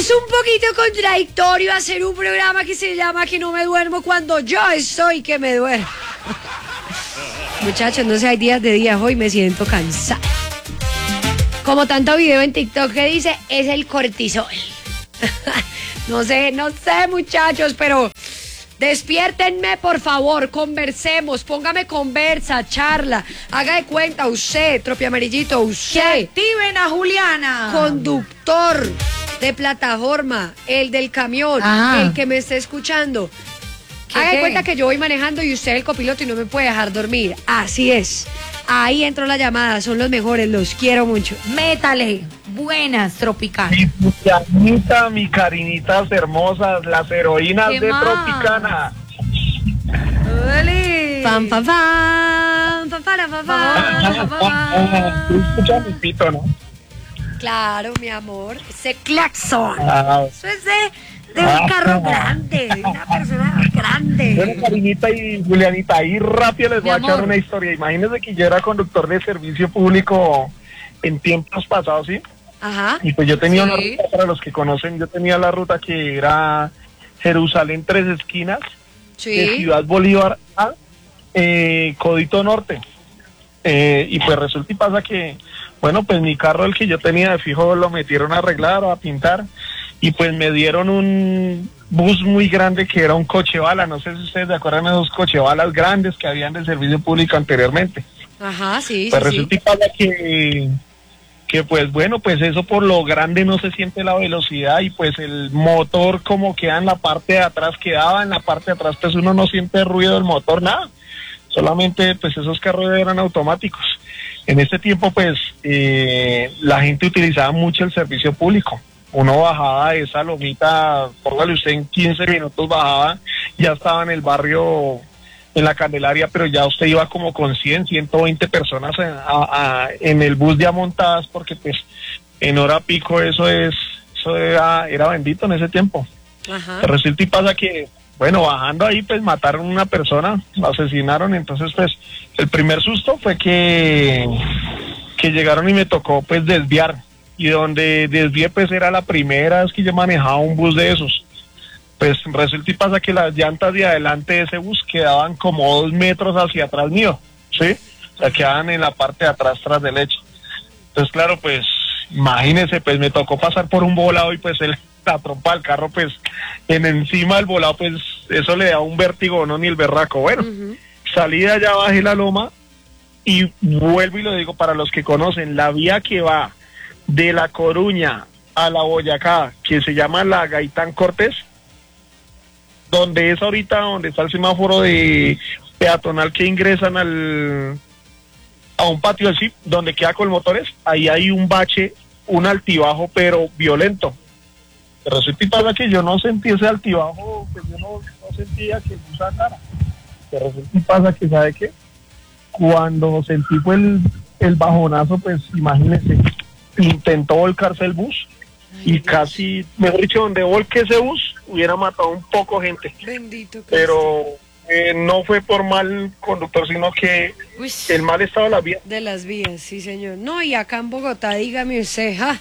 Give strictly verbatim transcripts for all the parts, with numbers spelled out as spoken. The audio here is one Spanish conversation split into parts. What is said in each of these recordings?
Es un poquito contradictorio hacer un programa que se llama Que no me duermo cuando yo estoy que me duermo. Muchachos, no sé, hay días de días, hoy me siento cansada. Como tanto video en TikTok que dice, es el cortisol. No sé, no sé, muchachos, pero despiértenme, por favor, conversemos, póngame conversa, charla, haga de cuenta usted, tropi amarillito, usted. Que activen a Juliana. Conductor de plataforma, el del camión, Ajá. el que me esté escuchando. Haga de cuenta que yo voy manejando y usted es el copiloto y no me puede dejar dormir. Así es. Ahí entró la llamada, son los mejores, los quiero mucho. Métale. Buenas, Tropicana. Mi Julianita, mi Karinitas hermosas, las heroínas ¿Qué de más? Tropicana. Dale. Pam, pam, pam, pam, pam, pam, pam, pam, pam. Tú escuchas mi pito, ¿no? Claro, mi amor, ese claxon. Ah, Eso es de, de un carro grande, de una persona bueno, grande. Karinita y Julianita, ahí rápido les Mi voy a amor. echar una historia. Imagínense que yo era conductor de servicio público en tiempos pasados, ¿sí? Ajá. Y pues yo tenía Sí. una ruta, para los que conocen, yo tenía la ruta que era Jerusalén Tres Esquinas, de Sí. Ciudad Bolívar a eh, Codito Norte. Eh, y pues resulta y pasa que, bueno, pues mi carro, el que yo tenía de fijo, lo metieron a arreglar o a pintar, y pues me dieron un bus muy grande que era un coche bala. No sé si ustedes se acuerdan de esos coche balas grandes que habían del servicio público anteriormente. Ajá, sí, Pues sí, resulta sí. y pasa que, que pues bueno, pues eso por lo grande no se siente la velocidad, y pues el motor como queda en la parte de atrás, quedaba en la parte de atrás, pues uno no siente el ruido del motor, nada. Solamente pues esos carros eran automáticos. En este tiempo pues eh, la gente utilizaba mucho el servicio público. Uno bajaba de esa lomita, póngale usted en quince minutos bajaba, ya estaba en el barrio, en la Candelaria, pero ya usted iba como con cien, ciento veinte personas en, a- a- en el bus ya montadas, porque pues en hora pico eso es, eso era, era bendito en ese tiempo. Ajá. Pero resulta y pasa que, bueno, bajando ahí, pues mataron a una persona, la asesinaron. Entonces, pues, el primer susto fue que, que llegaron y me tocó, pues, desviar. Y donde desvié, pues, era la primera vez que yo manejaba un bus de esos. Pues, resulta y pasa que las llantas de adelante de ese bus quedaban como dos metros hacia atrás mío, ¿sí? O sea, quedaban en la parte de atrás, tras del hecho. Entonces, claro, pues, imagínense, pues, me tocó pasar por un volado y, pues, el... la trompa del carro, pues, en encima del volado, pues, eso le da un vértigo, no ni el berraco. Bueno, Ujú. salí de allá, bajé la loma y vuelvo y lo digo para los que conocen, la vía que va de La Coruña a la Boyacá, que se llama la Gaitán Cortés, donde es ahorita donde está el semáforo de peatonal que ingresan al a un patio así, donde queda con motores, ahí hay un bache, un altibajo, pero violento. Resulta y pasa que yo no sentí ese altibajo, pues yo no, no sentía que el bus andara. Pero resulta y pasa que, ¿sabe qué? Cuando sentí fue el, el bajonazo, pues imagínese, intentó volcarse el bus y casi, mejor dicho, donde volque ese bus, hubiera matado un poco gente. Bendito Cristo. Pero eh, no fue por mal conductor, sino que Uy, el mal estado de la vía. de las vías, sí, señor. No, y acá en Bogotá, dígame usted, ¿ja?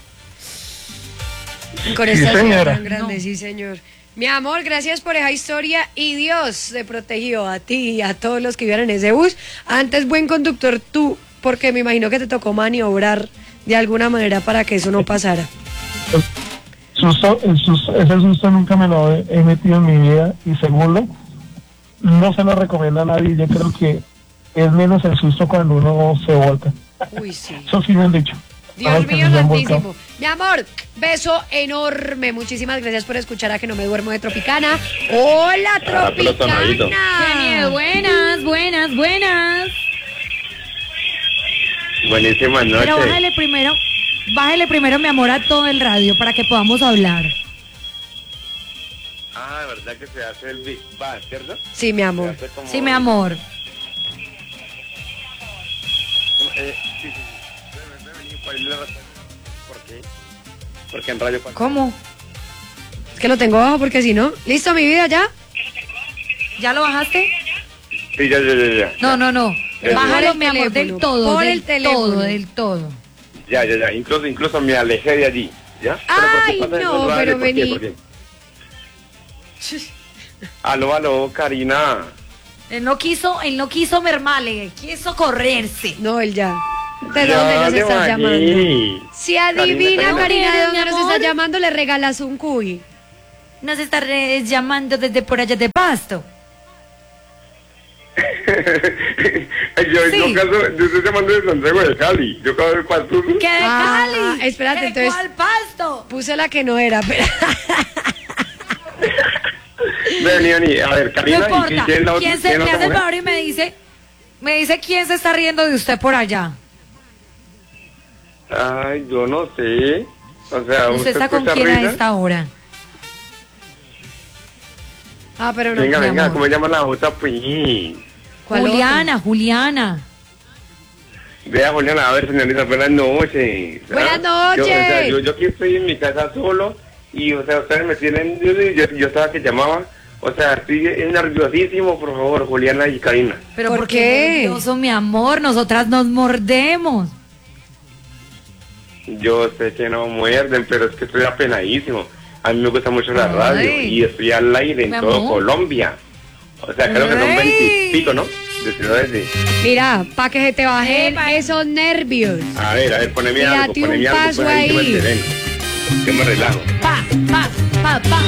Con Sí, esta ciudad señora. tan grande, No. sí, señor. Mi amor, gracias por esa historia y Dios te protegió a ti y a todos los que iban en ese bus. Antes, buen conductor tú, porque me imagino que te tocó maniobrar de alguna manera para que eso no pasara. Susto, el sus- ese susto nunca me lo he, he metido en mi vida. Y segundo, no se lo recomiendo a nadie. Yo creo que es menos el susto cuando uno se volca. Uy, sí. Eso sí me han dicho. Dios Todos que mío se han volcado. santísimo. Mi amor, beso enorme. Muchísimas gracias por escuchar a Que No Me Duermo de Tropicana. Hola, Ah, pero tonadito. Tropicana. Buenas, buenas, buenas. Buenísimas noches. Pero bájale primero, bájale primero, mi amor, a todo el radio para que podamos hablar. Ah, ¿verdad que se hace el Big Bang, cierto? Sí, mi Se amor. hace como- Sí, mi amor. Eh, sí, sí, sí. Debe- debe venir por ahí la razón. ¿Por qué? Porque en radio... ¿Cómo? Es que lo tengo bajo porque si no. ¿Listo, mi vida, ya? ¿Ya lo bajaste? Sí, ya, ya, ya, ya. No, no, no. Eh, Bájalo, Por el mi amor, teléfono, del todo, por del el teléfono. todo, del todo. Ya, ya, ya. Incluso, incluso me alejé de allí. ¿Ya? Ay, ¿Pero por qué pasa no, eso, Rale? pero ¿Por qué? vení. ¿Por qué? Aló, aló, Karina. Él no quiso, él no quiso mermarle, quiso correrse. No, él ya. ¿De Ya, dónde nos de estás allí. llamando? Si adivina, Karina, Karina, de Mi dónde nos amor. estás llamando, le regalas un cuy. Nos está re- llamando desde por allá de Pasto. yo, Sí. yo, caso, yo estoy llamando de Santiago de Cali. Yo acabo de Pasto. ¿Qué de Ah, Cali? espérate, ¿De entonces- cuál Pasto? Puse la que no era, pero... Vení, vení. A ver, No Karina. ¿y importa. quién es la otra? ¿Quién se ¿Quién me es la hace el otra favor y me dice, me dice quién se está riendo de usted por allá? mujer? Ay, yo no sé. O sea, ¿Usted está con escucha quién a risa? esta hora? Ah, pero no. Venga, mi venga, amor. ¿cómo se llama la otra? Pues. ¿Cuál Juliana, Juliana. Vea, Juliana, a ver, señorita, buenas noches. Buenas ¿Ah? Yo, o sea, noches. yo, yo aquí estoy en mi casa solo y, o sea, ustedes me tienen, yo, yo, yo estaba que llamaba, o sea, estoy nerviosísimo, por favor, Juliana y Karina. ¿Pero ¿Por por qué? qué nervioso, mi amor? Nosotras nos mordemos. Yo sé que no muerden, pero es que estoy apenadísimo. A mí me gusta mucho la Ay. radio y estoy al aire en Mi todo amor. Colombia. O sea, creo que son Ay. veintipico, ¿no? De ciudades de... Mira, para que se te bajen Epa. esos nervios. A ver, a ver, poneme Tírate algo, poneme un algo, paso pues, ahí. que me ahí. sereno. Yo me relajo. Pa, pa, pa, pa.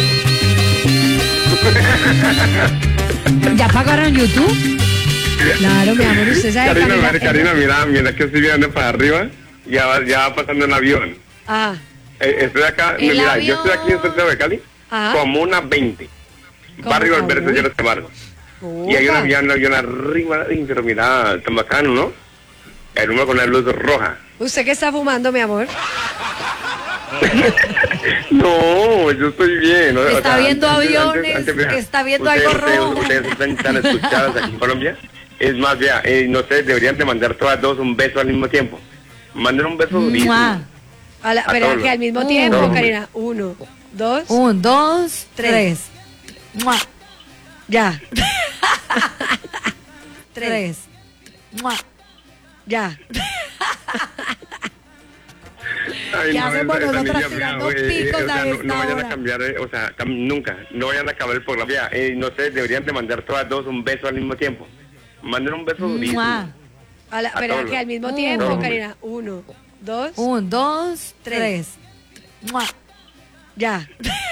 ¿Ya pagaron YouTube? Claro, mi amor, usted sabe Karina, Camila- mira, Karina, mira, mira que estoy mirando para arriba, ya va, ya va pasando un avión. Ah, Eh, estoy acá, El mira, yo estoy aquí en avión. Santiago de Cali, Ajá. como unas veinte. ¿Cómo Barrio como? Alberto Lleras Camargo. Y hay un Upa. avión, un avión arriba, y, pero mira, tan bacano, ¿no? El uno con la luz roja. ¿Usted qué está fumando, mi amor? No, yo estoy bien. ¿no? Está viendo aviones, vea, está viendo ustedes, algo ustedes- rojo. Ustedes están tan escuchadas aquí en Colombia. Es más, vea, eh, no sé, deberían de mandar todas dos un beso al mismo tiempo. Manden un beso durísimo. Mua. A la- A pero todos. que al mismo Uh. tiempo, No. Karina. Uno, dos, Un, dos, Tres. tres. Mua. ya, Tres. Mua. ya. Ay, ¿Qué no, hacemos esa- esa nosotras niña, tirando vea, güey, picos o sea, a no, esta no vayan hora? a cambiar, eh, o sea, cam- nunca, no vayan a acabar el programa. Vea, eh, no sé, deberían de mandar todas dos un beso al mismo tiempo. Manden un beso durísimo. Mua. A la- A pero todos. que al mismo Uh. tiempo, No. Karina. Uno, dos, Un, dos, Tres. tres. Mua. ya.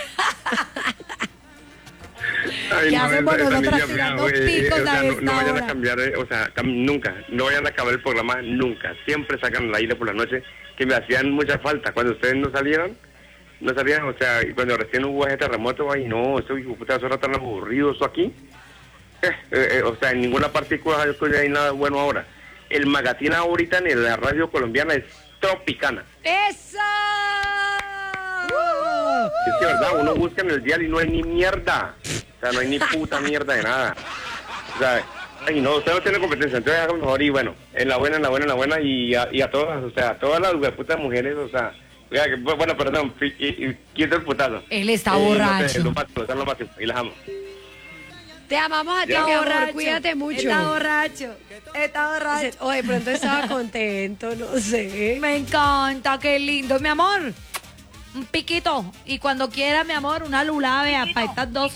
Ay, ¿Qué no, hacemos esa- esa nosotras niña, tirando vea, güey, picos o sea, a no, esta no vayan hora? a cambiar, eh, o sea, cam- nunca, no vayan a acabar el programa nunca. Siempre sacan al aire por la noche, que me hacían mucha falta. Cuando ustedes no salieron, no salían, o sea, y cuando recién hubo ese terremoto, ay, no, esto hijo de puta, eso era tan aburrido, eso aquí. Eh, eh, eh, o sea, en ninguna parte hay nada bueno ahora. El magazine ahorita en la radio colombiana es tropicana. ¡Eso! Es que verdad, uno busca en el dial y no hay ni mierda. O sea, no hay ni puta mierda de nada. O sea, ay no, usted no tiene competencia, entonces hágame mejor y bueno, en la buena, en la buena, en la buena y a, y a todas, o sea, a todas las putas mujeres, o sea, oiga, que, bueno, perdón, y, y, y, quito el putazo. Él está Eh, no sé, borracho. lo máximo, son lo máximo, y las amo. Te amamos a ti, Ya. mi amor. Cuídate mucho. Está borracho. Está borracho. O de pronto estaba contento, no sé. Me encanta, qué lindo, mi amor. Un piquito. Y cuando quiera, mi amor, una lulabea para estas dos.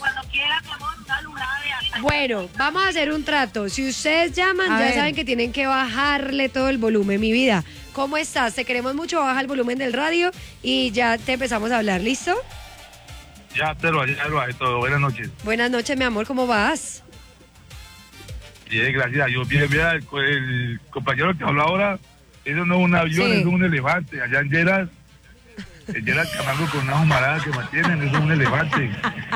Bueno, vamos a hacer un trato. Si ustedes llaman, A ya ver. saben que tienen que bajarle todo el volumen. Mi vida, ¿cómo estás? Te queremos mucho, baja el volumen del radio y ya te empezamos a hablar. ¿Listo? Ya te lo ya lo hay todo. Buenas noches. Buenas noches, mi amor, ¿cómo vas? Bien, gracias a Dios. Bien, mira, el, el compañero que habla ahora, eso no es un avión, Sí. es un elefante. Allá en Lleras, en Lleras Camargo con una humarada que mantienen, eso es un elefante.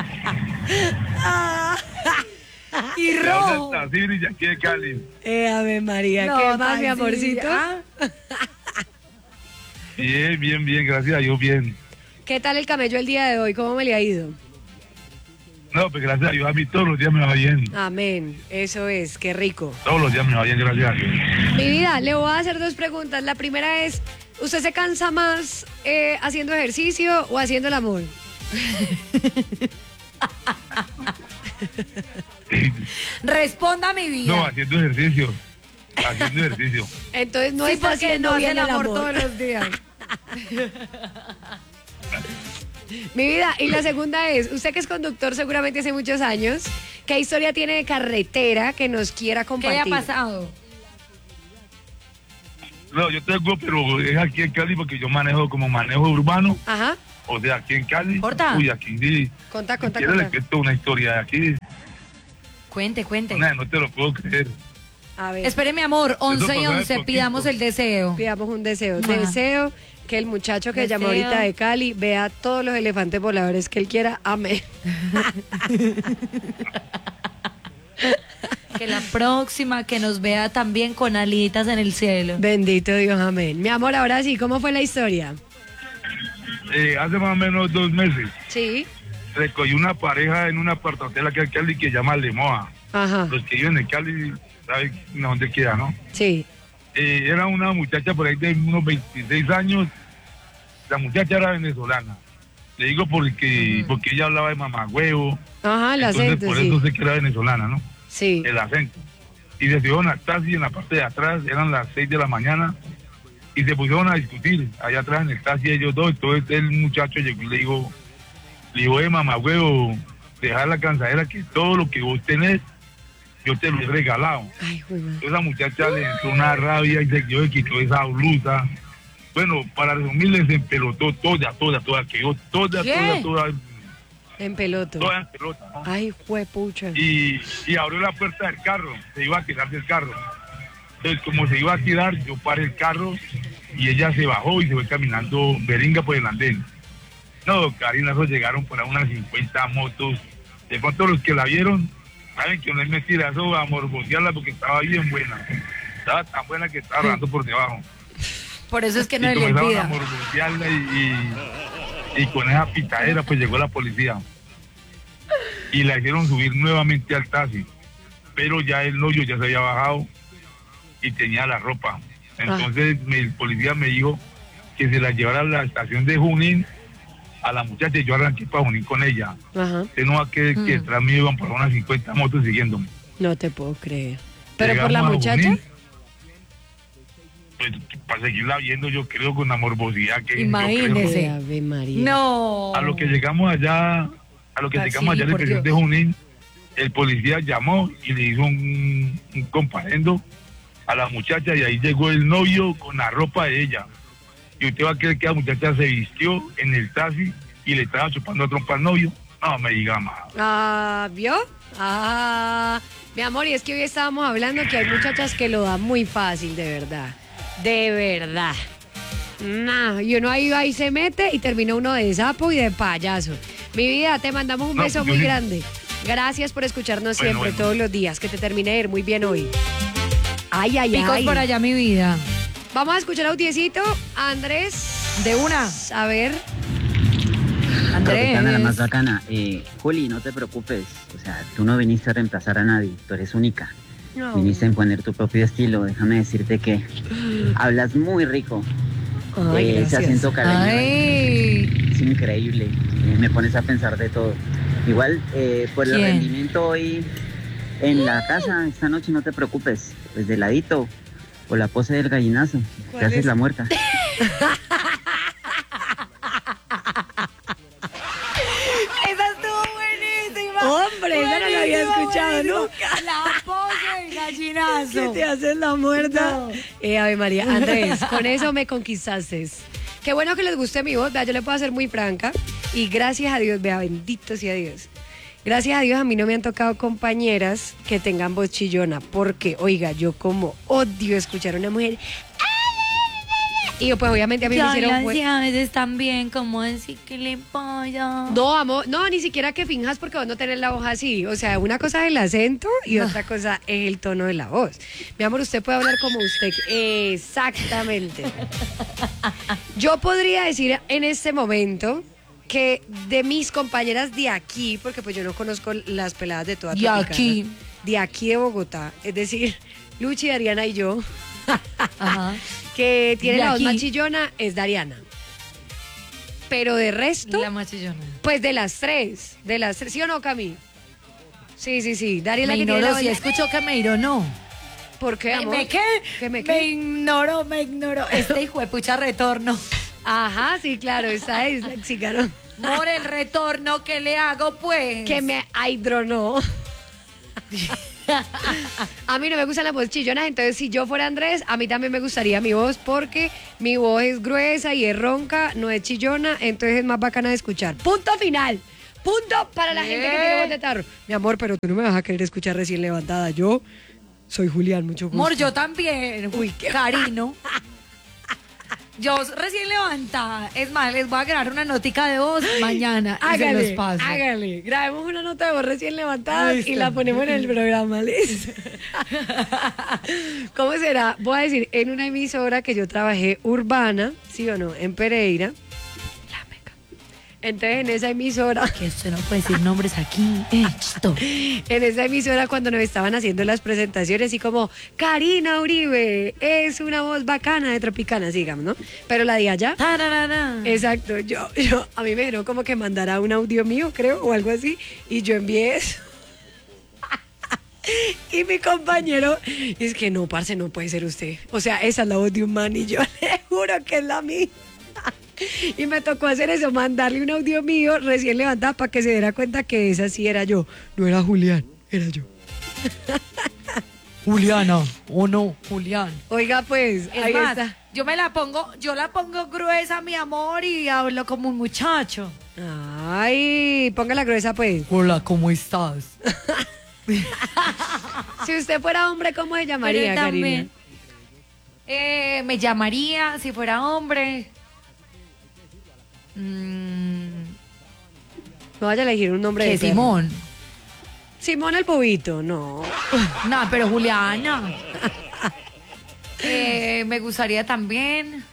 Y De rojo. Hasta Sibri y aquí de Cali. Eh, Ave María, No, ¿qué más, mi ay, sí, amorcito? ah. Bien, bien, bien, gracias a Dios, bien. ¿Qué tal el camello el día de hoy? ¿Cómo me le ha ido? No, pues gracias a Dios, a mí todos los días me va bien. Amén, eso es, qué rico. Todos los días me va bien, gracias a Dios. Mi vida, le voy a hacer dos preguntas. La primera es, ¿usted se cansa más eh, haciendo ejercicio o haciendo el amor? Responda mi vida. No, haciendo ejercicio. Haciendo ejercicio. Entonces no sí, está porque haciendo no bien hacen el amor amor. todos los días. Mi vida, y la segunda es, usted que es conductor seguramente hace muchos años, ¿qué historia tiene de carretera que nos quiera ¿Qué compartir? le ha pasado? No, yo tengo, pero es aquí en Cali porque yo manejo como manejo urbano. Ajá, O sea, aquí en Cali. Corta. Uy, aquí sí. conta, conta, Si quieres le conta. cuento una historia de aquí. Cuente, cuente. No, no te lo puedo creer. A ver, Espere, mi amor, once y pasó hace once, poquito. pidamos el deseo. pidamos un deseo. Ajá. Deseo que el muchacho que Deseo. llamó ahorita de Cali vea todos los elefantes voladores que él quiera. Amén. Que la próxima que nos vea también con alitas en el cielo. Bendito Dios, amén. Mi amor, ahora sí, ¿cómo fue la historia? Eh, hace más o menos dos meses Sí. recogí una pareja en una aparthotel aquí en Cali que se llama Lemoa. Ajá. Los que viven en Cali saben dónde queda, ¿no? Sí. Eh, era una muchacha por ahí de unos veintiséis años. La muchacha era venezolana. Le digo porque, porque ella hablaba de mamagüevo. Ajá, el Entonces, acento, por sí. eso sé que era venezolana, ¿no? Sí. El acento. Y se subieron al taxi en la parte de atrás, eran las seis de la mañana, y se pusieron a discutir allá atrás en el taxi ellos dos. Entonces el muchacho llegó y le dijo, le dijo, eh, mamagüevo, deja la cansadera que todo lo que vos tenés, yo te lo he regalado. Ay, güey, madre. Entonces la muchacha le entró una rabia y se quedó y quitó esa blusa. Bueno, para resumirles, se empelotó toda, toda, toda, quedó toda, ¿Qué? toda, toda, En peloto. toda en pelota, ¿no? Ay, juepucha. y, y abrió la puerta del carro, se iba a tirar del carro. Entonces, como se iba a tirar, yo paré el carro y ella se bajó y se fue caminando beringa por el andén. No, Karina, esos llegaron por ahí unas cincuenta motos. De pronto los que la vieron, saben que no es mentira, eso a morbosearla porque estaba bien buena. Estaba tan buena que estaba rodando por debajo. Por eso es que no y le comenzaron a olvida. morbosearla y, y, y con esa pitadera pues llegó la policía. Y la hicieron subir nuevamente al taxi. Pero ya el novio ya se había bajado y tenía la ropa. Entonces me- el policía me dijo que se la llevara a la estación de Junín a la muchacha y yo arranqué para Junín con ella. Ajá. Usted no va a creer que Mm. detrás mío iban por unas cincuenta motos siguiéndome. No te puedo creer. ¿Pero por la Llegamos a muchacha? Junín, pues para seguirla viendo yo creo con la morbosidad que yo Imagínese. creo. Ave María. No. A lo que llegamos allá, a lo que Ah, llegamos sí, allá a la por estación de Dios. Junín, el policía llamó y le hizo un, un comparendo a la muchacha y ahí llegó el novio con la ropa de ella. Y usted va a creer que la muchacha se vistió en el taxi y le estaba chupando a trompa al novio. No me diga más. Ah, ¿vio? Ah, mi amor, y es que hoy estábamos hablando que hay muchachas que lo dan muy fácil, de verdad. De verdad. Nah, y uno ahí va y se mete y termina uno de sapo y de payaso. Mi vida, te mandamos un No, beso yo muy sí. grande. Gracias por escucharnos Bueno, siempre, bueno. todos los días. Que te termine de ir muy bien hoy. Ay, ay, Picos ay. por allá, mi vida. Vamos a escuchar audiecito. Andrés. De una. A ver. Andrés. Capitana, la más bacana. Eh, Juli, no te preocupes. O sea, tú no viniste a reemplazar a nadie. Tú eres única. No. Viniste a imponer tu propio estilo. Déjame decirte que hablas muy rico. Ay, Eh, ese gracias. acento caleño Ay. es increíble. Eh, me pones a pensar de todo. Igual, eh, por el ¿Quién? rendimiento hoy en la casa, esta noche no te preocupes. Pues de ladito. O la pose del gallinazo. Te ¿Cuál haces es? la muerta. Esa estuvo buenísima. Hombre, esa no la había Buenísima, escuchado buenísima. nunca. La pose del ¿Qué gallinazo. te haces la muerta? No. Eh, Ave María. Andrés, con eso me conquistaste. Qué bueno que les guste mi voz. Vea, yo le puedo hacer muy franca. Y gracias a Dios, vea, bendito sea Dios. Gracias a Dios a mí no me han tocado compañeras que tengan voz chillona. Porque, oiga, yo como odio escuchar a una mujer. Y pues obviamente a mí me Ya hicieron... las fue- llaves están bien, como decir que le pollo. No, amor, no, ni siquiera que finjas porque vos no tenés la voz así. O sea, una cosa es el acento y otra cosa es el tono de la voz. Mi amor, usted puede hablar como usted. Exactamente. Yo podría decir en este momento que de mis compañeras de aquí, porque pues yo no conozco las peladas de toda De Tropicana, aquí. de aquí de Bogotá, es decir, Luchi, Dariana y yo, Ajá. que tiene De la voz aquí. más chillona, es Dariana. Pero de resto... La machillona. Pues de las tres, de las tres, ¿sí o no, Cami? Sí, sí, sí. Daria es la Me que tiene la ignoró, si voz- escuchó que me no. ¿Por qué, ¿Me, amor? me qué? ¿Qué me Me qué? ignoró, me ignoró. Este hijo de pucha retorno. Ajá, sí, claro, esa es la Oxígaro. Por el retorno que le hago, pues. Que me aidronó. A mí no me gustan las voces chillonas, entonces si yo fuera Andrés, a mí también me gustaría mi voz porque mi voz es gruesa y es ronca, no es chillona, entonces es más bacana de escuchar. Punto final. Punto para la gente que tiene voz de tarro. Mi amor, pero tú no me vas a querer escuchar recién levantada. Yo soy Julián, mucho gusto. Amor, yo también. Uy, qué Carino. Yo recién levantada. Es más, les voy a grabar una notica de voz mañana. Y se Hágale, los paso. hágale. Grabemos una nota de voz recién levantada Listo. y la ponemos en el programa, ¿listo? ¿Cómo será? Voy a decir, en una emisora que yo trabajé urbana, ¿sí o no? En Pereira. La Meca. Entonces, en esa emisora... Que usted no puede decir nombres aquí. Esto. En esa emisora cuando nos estaban haciendo las presentaciones y como Karina Uribe es una voz bacana de Tropicana, digamos, ¿no? Pero la de allá, Tararara. exacto, yo, yo, a mí me dijeron como que mandara un audio mío, creo, o algo así, y yo envié eso. Y mi compañero, es que no, parce, no puede ser usted. O sea, esa es la voz de un man y yo le juro que es la mía. Y me tocó hacer eso, mandarle un audio mío recién levantado para que se diera cuenta que esa sí era yo. No era Julián, era yo. Juliana, o no, Julián. Oiga, pues, Es ahí más, está. yo me la pongo, yo la pongo gruesa, mi amor, y hablo como un muchacho. Ay, póngala gruesa, pues. Hola, ¿cómo estás? Si usted fuera hombre, ¿cómo se llamaría, Pero Karina? también, eh, me llamaría, si fuera hombre. Mm, No vaya a elegir un nombre que de perro. Simón. Simón el bobito, no. No, pero Juliana. Eh, me gustaría también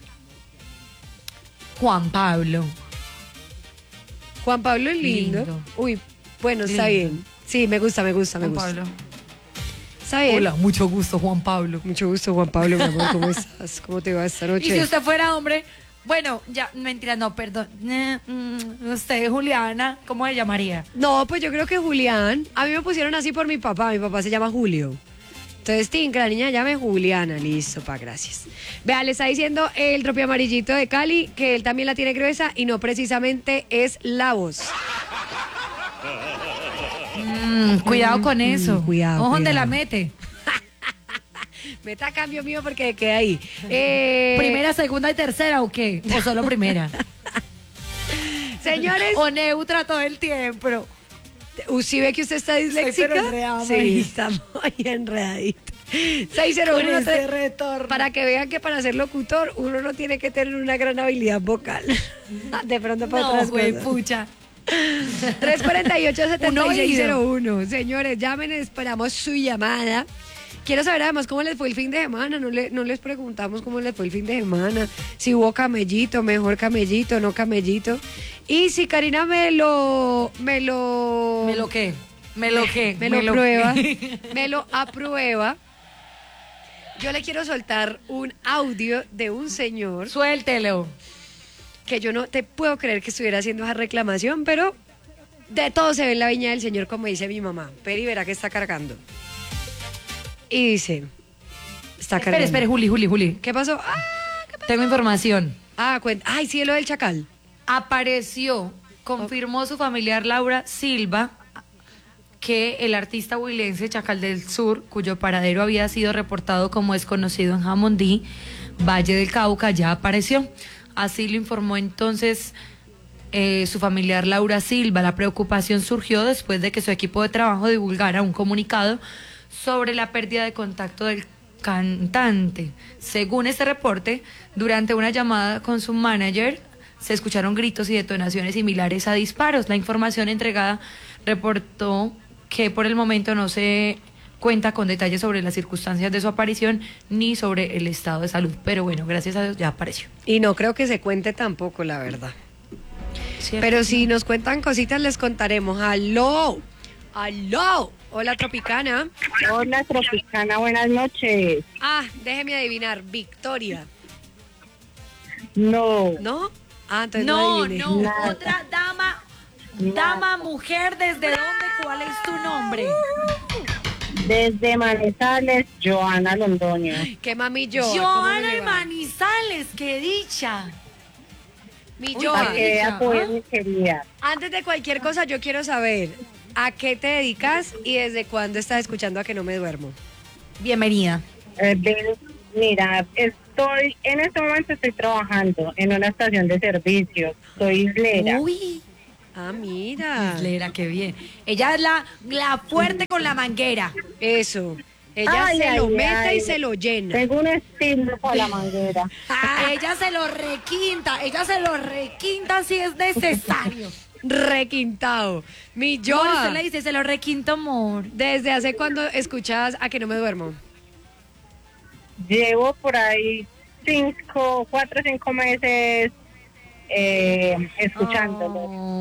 Juan Pablo. Juan Pablo es lindo. Lindo. Uy, bueno, está Lindo. bien. Sí, me gusta, me gusta, me Juan gusta. Pablo. Está bien. Hola, mucho gusto, Juan Pablo. Mucho gusto, Juan Pablo, mi amor. ¿Cómo estás? ¿Cómo te va esta Y noche? si usted fuera hombre, bueno, ya, mentira, no, perdón. Eh, mm, Usted, Juliana, ¿cómo se llamaría? No, pues yo creo que Julián. A mí me pusieron así por mi papá. Mi papá se llama Julio. Entonces, Tim, que la niña llame Juliana. Listo, pa, gracias. Vea, le está diciendo el tropi amarillito de Cali que él también la tiene gruesa y no precisamente es la voz. Mm, cuidado con eso. cuidado, Ojo donde cuidado. la mete. Meta a cambio mío porque queda ahí. Eh, ¿Primera, segunda y tercera o qué? ¿O solo primera? Señores, O neutra todo el tiempo. Uh, ¿sí ve que usted está disléxica? pero enredada, Sí, María. está muy enredadito. seis cero uno Con ese tres, retorno. para que vean que para ser locutor uno no tiene que tener una gran habilidad vocal. De pronto para No, otras güey, cosas. pucha. tres cuatro ocho, siete seis cero Un uno. Señores, llamen, esperamos su llamada. Quiero saber además cómo les fue el fin de semana. No, le, no les preguntamos cómo les fue el fin de semana. Si hubo camellito, mejor camellito, no camellito. Y si Karina me lo... Me lo... ¿Me lo qué? ¿Me lo qué? Me lo prueba. qué? Me lo aprueba. Yo le quiero soltar un audio de un señor Suéltelo. que yo no te puedo creer que estuviera haciendo esa reclamación, pero de todo se ve en la viña del señor, como dice mi mamá. Peri verá que está cargando. Y dice, está Espere, cargando. espere, Juli, Juli, Juli. ¿Qué pasó? Ah, Tengo información. ah, cuenta. Ay, sí, lo del chacal. Apareció, confirmó su familiar Laura Silva que el artista huilense Chacal del Sur, cuyo paradero había sido reportado como desconocido en Jamundí, Valle del Cauca, ya apareció. Así lo informó entonces eh, su familiar Laura Silva. La preocupación surgió después de que su equipo de trabajo divulgara un comunicado sobre la pérdida de contacto del cantante. Según este reporte, durante una llamada con su manager, se escucharon gritos y detonaciones similares a disparos. La información entregada reportó que por el momento no se cuenta con detalles sobre las circunstancias de su aparición ni sobre el estado de salud. Pero bueno, gracias a Dios ya apareció. Y no creo que se cuente tampoco, la verdad. ¿Cierto? Pero si nos cuentan cositas, les contaremos. ¡Aló! ¡Aló! Hola, Tropicana. Hola, Tropicana, buenas noches. Ah, déjeme adivinar. Victoria. No, ¿No? Ah, entonces no, No, adiviné. no, Nada. otra dama, Nada. dama, mujer, ¿desde dónde? ¿Cuál es tu nombre? desde Manizales, Joana Londoño. ¿Qué mami yo? ¿Cómo Joana le de va? Manizales, qué dicha. Mi Uy, Joa, Para que veas, Ah. pues, mi querida. antes de cualquier cosa, yo quiero saber a qué te dedicas y desde cuándo estás escuchando A Que No Me Duermo. Bienvenida. Eh, ven, mira, estoy, en este momento estoy trabajando en una estación de servicio. Soy islera. Uy, Ah, mira. Islera, qué bien. Ella es la, la fuerte con la manguera. Eso. Ella Ay, se ay, lo mete ay. y se lo llena. Tengo un estilo para la manguera. Ella se lo requinta, ella se lo requinta si es necesario. Requintado. Mi Yo Joa, usted le dice, se lo requinto, amor. ¿desde hace cuándo escuchas A Que No Me Duermo? Llevo por ahí cinco, cuatro o cinco meses eh, escuchándolo. Oh.